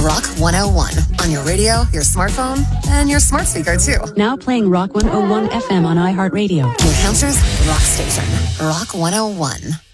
Rock 101 on your radio, your smartphone, and your smart speaker, too. Now playing Rock 101 FM on iHeartRadio. New Hampshire's rock station, Rock 101.